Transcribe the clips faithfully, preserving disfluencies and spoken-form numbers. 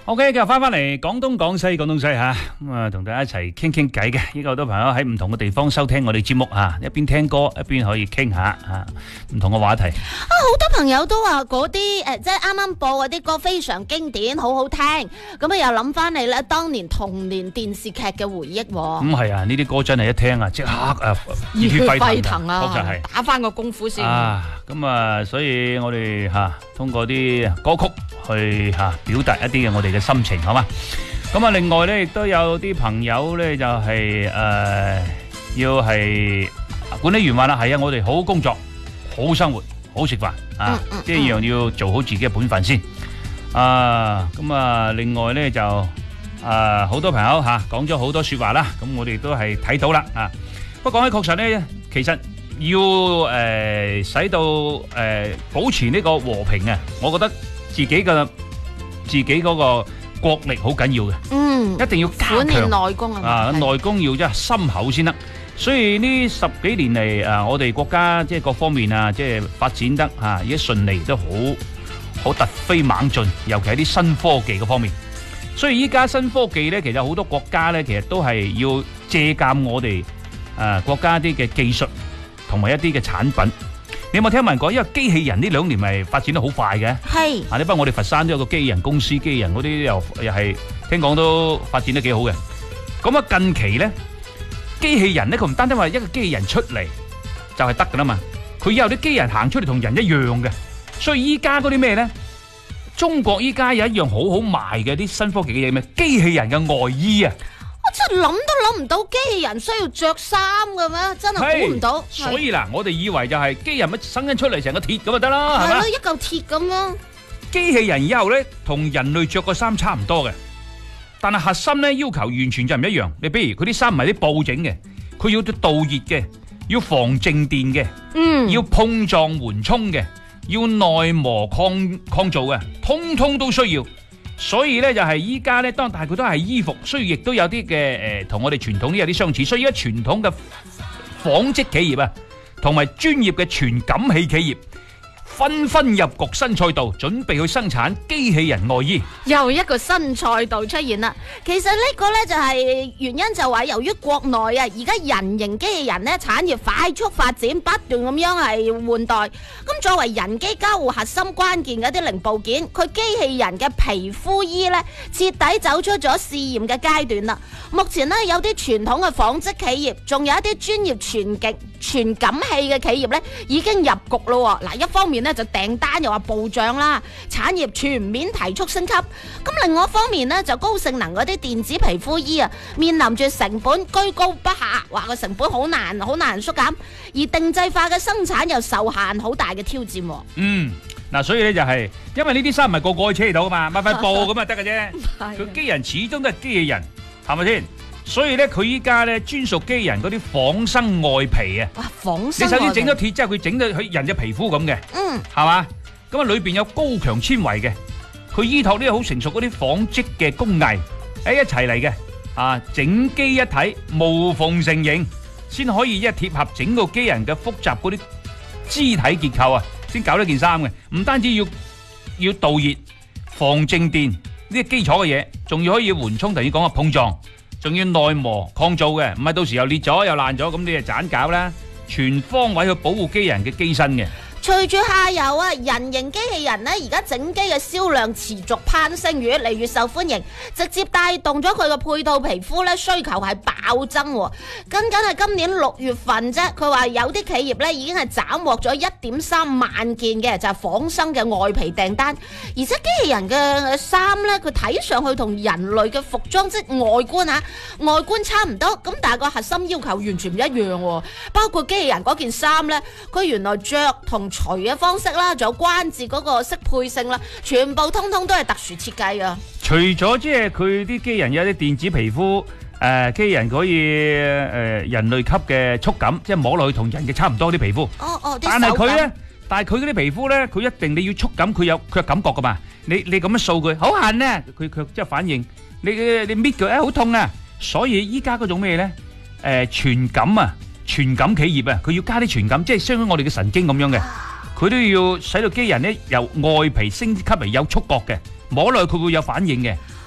OK， 今日翻翻嚟廣東廣西廣東西吓，咁啊同大家一齊傾傾偈嘅。依家好多朋友喺唔同嘅地方收聽我哋節目啊，一邊聽歌一邊可以傾下啊唔同嘅話題。 啊，好多朋友都話嗰啲誒，即係啱啱播嗰啲歌非常經典，好好聽。咁啊又諗翻嚟咧，當年童年電視劇嘅回憶。 咁係啊，呢啲歌真係一聽啊，即刻誒熱血沸騰啊， 確實係打翻個功夫先。 啊，咁啊，所以我哋吓通過啲歌曲去吓表達一啲嘅我哋嘅心情，好嘛？咁啊，另外咧亦都有啲朋友咧就係誒要係管理員話啦，係啊，我哋好好工作，好好生活，好好食飯啊，即係一樣要做好自己嘅本分先。啊，咁啊，另外咧就啊好多朋友吓講咗好多說話啦，咁我哋都係睇到啦啊。不過講起確實咧，其實要誒使到誒保持呢個和平啊，我覺得自己嘅自己嗰個國力好緊要嘅， 嗯， 一定要加苦練強內功啊， 啊，內功要真係深厚先得。所以呢十幾年嚟啊，我哋國家即係各方面啊，即係發展得啊，而家順利都好好突飛猛進，尤其係啲新科技嘅方面。所以依家新科技咧，其實好多國家咧，其實都係要借鑑我哋誒國家啲嘅技術同埋一啲嘅產品。你有冇聽聞過？因為機器人呢兩年咪發展得好快嘅。 係啊，你不過我哋佛山都有個機器人公司，機器人嗰啲又又係聽講都發展得幾好嘅。咁啊，近期咧，機器人咧佢唔單單話一個機器人出嚟就係得噶啦嘛，佢有啲機器人行出嚟同人一樣嘅。所以依家嗰啲咩咧？中國依家有一樣好好賣嘅啲新科技嘅嘢咩？機器人嘅外衣啊！ 我真係諗都諗唔到機器人需要着衫嘅咩？真係估唔到。 所以嗱，我哋以為就係機器人乜生緊出嚟成個鐵咁就得啦，係咪？ 係咯，一嚿鐵咁咯。 機器人以後咧，同人類着個衫差唔多嘅，但係核心咧要求完全就唔一樣。你比如佢啲衫唔係啲布整嘅，佢要導熱嘅，要防靜電嘅， 嗯， 要碰撞緩衝嘅，要耐磨抗抗造嘅，通通都需要。所以咧就係依家咧，當但係佢都係衣服，所以亦都有啲嘅誒，同我哋傳統啲有啲相似。所以而家傳統嘅紡織企業啊，同埋專業嘅傳感器企業，紛紛入局新賽道，準備去生產機器人外衣。 又一個新賽道出現啦。其實呢個呢，就係原因，就話由於國內啊，而家人形機器人呢產業快速發展，不斷咁樣係換代。咁作為人機交互核心關鍵嘅一啲零部件，佢機器人嘅皮膚衣呢，徹底走出咗試驗嘅階段啦。目前呢，有啲傳統嘅紡織企業，仲有一啲專業傳極傳感器嘅企業呢，已經入局咯。嗱，一方面呢就訂單又話暴漲啦，產業全面提速升級。咁另外一方面呢，就高性能嗰啲電子皮膚衣啊，面臨住成本居高不下，話個成本好難好難縮減，而定製化嘅生產又受限，好大嘅挑戰。 嗯，嗱，所以咧就係因為呢啲衫唔係個個可以車到啊嘛，買塊布咁啊得嘅啫。佢機人始終都係機器人，係咪先？所以咧，佢依家咧專屬機人嗰啲仿生外皮啊， 哇，仿生你首先整咗鐵之後，佢整到佢人嘅皮膚咁嘅， 嗯，係嘛？咁啊，裏邊有高強纖維嘅，佢依託呢個好成熟嗰啲紡織嘅工藝，誒一齊嚟嘅，啊，整機一體，無縫成形，先可以一貼合整個機人嘅複雜嗰啲肢體結構啊，先搞得件衫嘅。唔單止要要導熱、防靜電呢啲基礎嘅嘢，仲要可以緩衝，頭先講嘅碰撞。仲要耐磨抗造嘅，唔係到時又裂咗又爛咗，咁你就盞搞啦，全方位去保護機人嘅機身嘅。 隨住下游啊，人形機器人呢，而家整機嘅銷量持續攀升，越嚟越受歡迎，直接帶動咗佢個配套皮膚咧需求係暴增。僅僅係今年六月份啫，佢話有啲企業咧已經係斬獲咗一點三萬件嘅就係仿生嘅外皮訂單，而且機器人嘅衫咧，佢睇上去同人類嘅服裝即係外觀啊，外觀差唔多，咁但係個核心要求完全唔一樣，包括機器人嗰件衫咧，佢原來着同除嘅方式啦，仲有關節嗰個適配性啦，全部通通都係特殊設計啊！ 除咗即係佢啲機人有啲電子皮膚，誒機人可以誒人類級嘅觸感，即係摸落去同人嘅差唔多啲皮膚。 哦哦， 但係佢咧，但係佢嗰啲皮膚咧，佢一定你要觸感，佢有佢有感覺噶嘛？你你咁樣掃佢，好痕啊！佢佢即係反應，你你搣佢，誒好痛啊！所以依家嗰種咩咧？誒傳感啊！傳感企業啊，佢要加啲傳感，即係相當於我哋嘅神經咁樣嘅，佢都要使到機人咧由外皮升級為有觸覺嘅，摸落去佢會有反應嘅。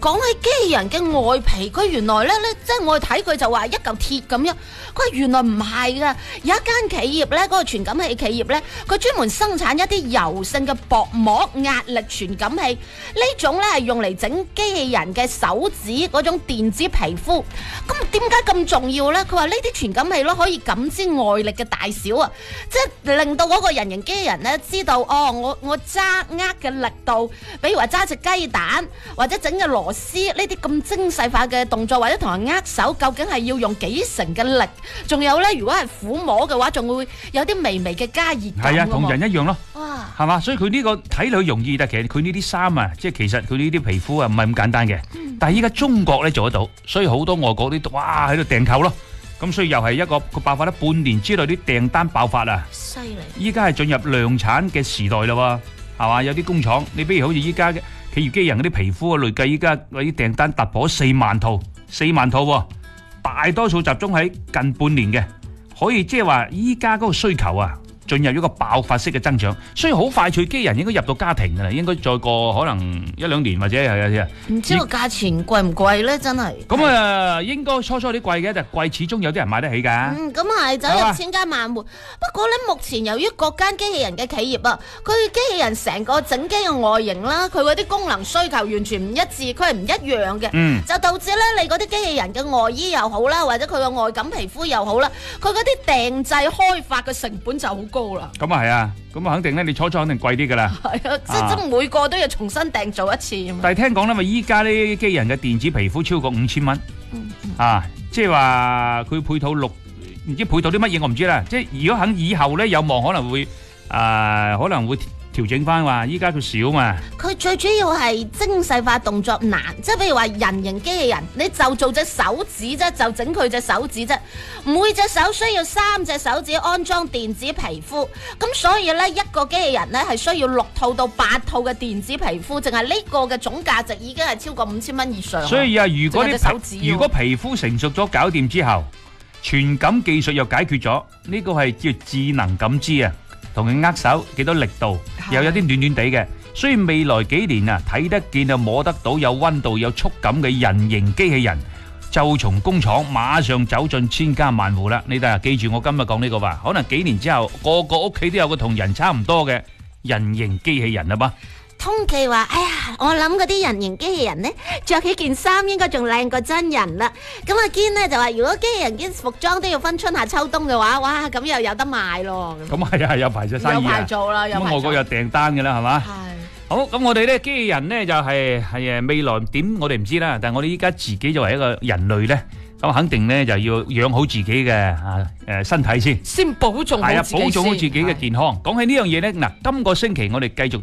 講起機器人嘅外皮，佢原來咧咧，即係我睇佢就話一嚿鐵咁樣，佢話原來唔係噶，有一間企業咧，嗰個傳感器企業咧，佢專門生產一啲柔性嘅薄膜壓力傳感器，呢種咧係用嚟整機器人嘅手指嗰種電子皮膚。咁點解咁重要咧？佢話呢啲傳感器咯可以感知外力嘅大小啊，即係令到嗰個人形機器人咧知道哦，我我揸握嘅力度，比如話揸隻雞蛋或者整嘅螺絲呢啲咁精細化嘅動作，或者同人握手，究竟係要用幾成嘅力？仲有咧，如果係撫摸嘅話，仲會有啲微微嘅加熱感。 係啊，同人一樣咯。 哇， 係嘛？所以佢呢個睇落容易，但其實佢呢啲衫啊，即係其實佢呢啲皮膚啊，唔係咁簡單嘅。但係依家中國咧做得到，所以好多外國啲哇喺度訂購咯。咁所以又係一個佢爆發得半年之內啲訂單爆發啊！ 犀利！ 依家係進入量產嘅時代啦喎，係嘛？有啲工廠，你比如好似依家嘅企業機人嗰啲皮膚啊，累計依家嗰啲訂單突破四萬套，四萬套喎，大多數集中喺近半年嘅，可以即係話依家嗰個需求啊，進入一個爆發式嘅增長，所以好快脆機人應該入到家庭㗎啦，應該再過可能一兩年或者係啊， 唔知個價錢貴唔貴咧？真係咁啊，應該初初有啲貴嘅，但係貴始終有啲人買得起㗎。 嗯，咁係走入千家萬戶。不過咧，目前由於各間機器人嘅企業啊，佢機器人成個整機嘅外形啦，佢嗰啲功能需求完全唔一致，佢係唔一樣嘅， 嗯， 就導致咧你嗰啲機器人嘅外衣又好啦，或者佢嘅外感皮膚又好啦，佢嗰啲訂製開發嘅成本就好高啦。 咁啊係啊，咁啊肯定咧，你初初肯定貴啲噶啦。 係啊，即係即係每個都要重新訂做一次。 但係聽講咧，咪依家啲機人嘅電子皮膚超過五千蚊，啊，即係話佢配套六唔知配套啲乜嘢我唔知啦。即係如果肯以後咧有望可能會啊可能會調整翻話，依家佢少嘛。 佢最主要係精細化動作難，即係譬如話人形機器人，你就做隻手指啫，就整佢隻手指啫。每隻手需要三隻手指安裝電子皮膚，咁所以呢，一個機器人呢係需要六套到八套嘅電子皮膚，淨係呢個嘅總價值已經係超過五千蚊以上。 所以啊，如果啲手指如果皮膚成熟咗搞掂之後，傳感技術又解決咗，呢個係叫智能感知啊。同佢握手幾多力度，又有啲暖暖地嘅，所以未來幾年啊，睇得見啊摸得到有溫度有觸感嘅人形機器人，就從工廠馬上走進千家萬戶啦。你哋啊記住我今日講呢個話，可能幾年之後個個屋企都有個同人差唔多嘅人形機器人啦噃。 通記話：哎呀，我諗嗰啲人形機器人呢，着起件衫應該仲靚過真人啦。咁阿堅呢就話：如果機器人件服裝都要分春夏秋冬嘅話，哇，咁又有得賣咯。 咁係啊，有排做生意啊。 有排做啦，有排做。 咁外國有訂單嘅啦，係嘛？ 係。 好，咁我哋咧機器人呢就係係誒未來點我哋唔知啦，但係我哋依家自己作為一個人類咧，咁肯定咧就要養好自己嘅啊誒身體先， 先保重好自己先。 係啊，保重好自己嘅健康。講起呢樣嘢咧，嗱，今個星期我哋繼續